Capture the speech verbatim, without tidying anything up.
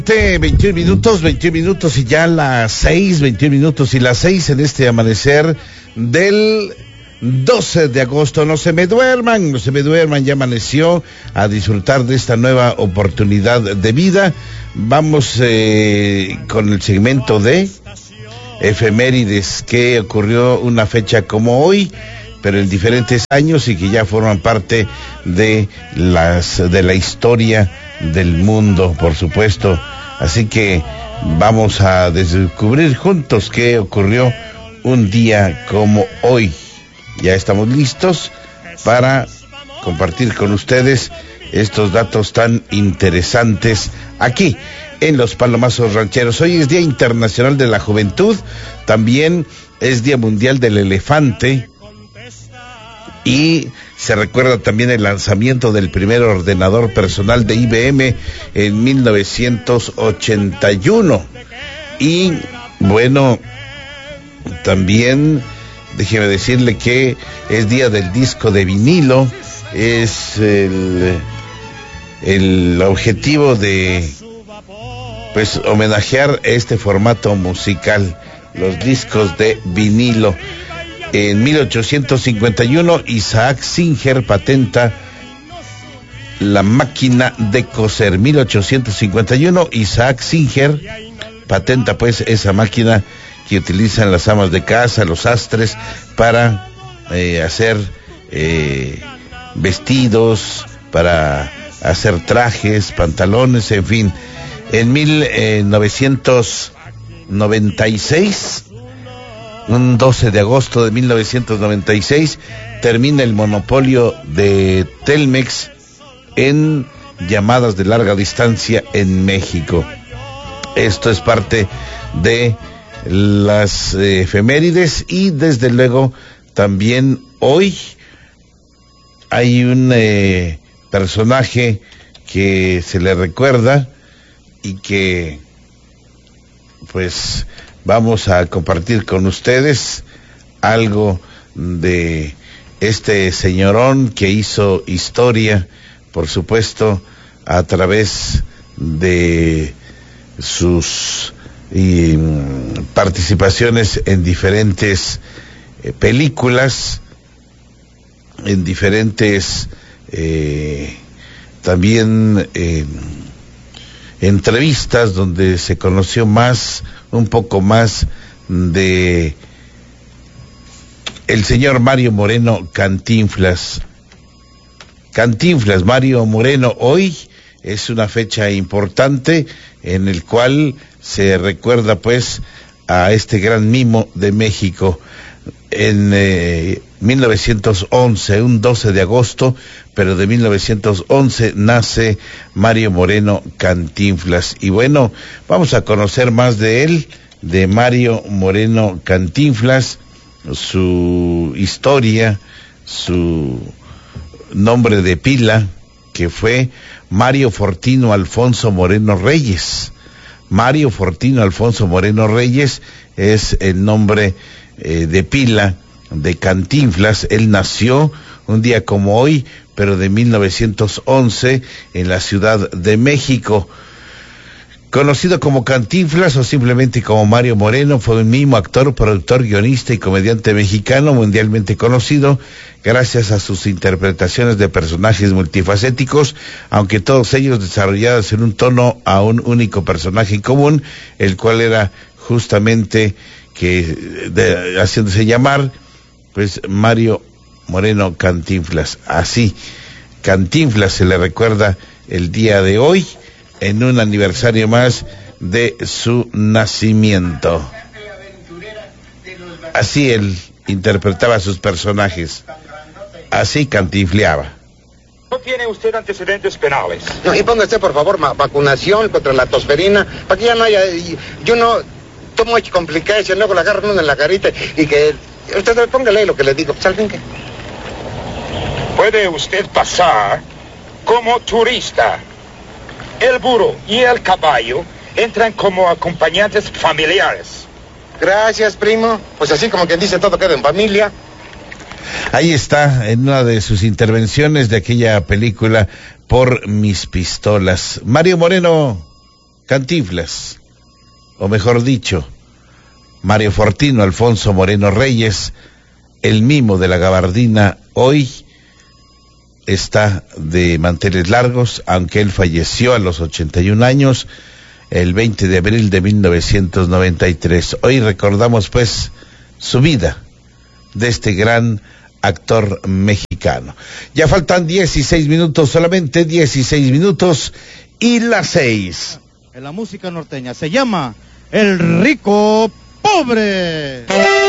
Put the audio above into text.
veintiún minutos, veintiún minutos y ya las seis, veintiún minutos y las seis en este amanecer del doce de agosto. No se me duerman, no se me duerman, ya amaneció, a disfrutar de esta nueva oportunidad de vida. Vamos eh, con el segmento de efemérides, que ocurrió una fecha como hoy, pero en diferentes años y que ya forman parte de las de la historia del mundo, por supuesto. Así que vamos a descubrir juntos qué ocurrió un día como hoy. Ya estamos listos para compartir con ustedes estos datos tan interesantes aquí en Los Palomazos Rancheros. Hoy es Día Internacional de la Juventud, también es Día Mundial del Elefante, y se recuerda también el lanzamiento del primer ordenador personal de I B M en mil novecientos ochenta y uno. Y bueno, también déjeme decirle que es día del disco de vinilo. Es el, el objetivo de pues homenajear este formato musical, los discos de vinilo. En mil ochocientos cincuenta y uno, Isaac Singer patenta la máquina de coser. mil ochocientos cincuenta y uno, Isaac Singer patenta pues esa máquina que utilizan las amas de casa, los sastres, para eh, hacer eh, vestidos, para hacer trajes, pantalones, en fin. En mil novecientos noventa y seis, un doce de agosto de mil novecientos noventa y seis, termina el monopolio de Telmex en llamadas de larga distancia en México. Esto es parte de las eh, efemérides, y desde luego también hoy hay un eh, personaje que se le recuerda y que pues vamos a compartir con ustedes algo de este señorón que hizo historia, por supuesto, a través de sus y, participaciones en diferentes eh, películas, en diferentes eh, también eh, entrevistas donde se conoció más, un poco más de el señor Mario Moreno Cantinflas. Cantinflas, Mario Moreno, hoy es una fecha importante en el cual se recuerda pues a este gran mimo de México. En eh, mil novecientos once, un doce de agosto, pero de mil novecientos once nace Mario Moreno Cantinflas. Y bueno, vamos a conocer más de él, de Mario Moreno Cantinflas, su historia, su nombre de pila, que fue Mario Fortino Alfonso Moreno Reyes. Mario Fortino Alfonso Moreno Reyes es el nombre eh, de pila de Cantinflas. Él nació un día como hoy, pero de mil novecientos once, en la Ciudad de México. Conocido como Cantinflas o simplemente como Mario Moreno, fue un mimo, actor, productor, guionista y comediante mexicano mundialmente conocido gracias a sus interpretaciones de personajes multifacéticos, aunque todos ellos desarrollados en un tono a un único personaje en común, el cual era justamente que de, haciéndose llamar pues Mario Moreno Cantinflas. Así, Cantinflas se le recuerda el día de hoy, en un aniversario más de su nacimiento. Así él interpretaba a sus personajes, así cantinfleaba. ¿No tiene usted antecedentes penales? No, y póngase por favor ma- vacunación contra la tosferina, para que ya no haya, yo no tomo complicación, luego la agarran uno en la carita y que, usted póngale lo que le digo, pues al fin que... Puede usted pasar como turista. El burro y el caballo entran como acompañantes familiares. Gracias, primo. Pues así como quien dice, todo queda en familia. Ahí está, en una de sus intervenciones de aquella película Por mis pistolas. Mario Moreno Cantinflas, o mejor dicho, Mario Fortino Alfonso Moreno Reyes, el mimo de la gabardina, hoy está de manteles largos, aunque él falleció a los ochenta y un años, el veinte de abril de mil novecientos noventa y tres. Hoy recordamos pues su vida de este gran actor mexicano. Ya faltan dieciséis minutos, solamente dieciséis minutos y las seis. En la música norteña se llama El Rico Pobre.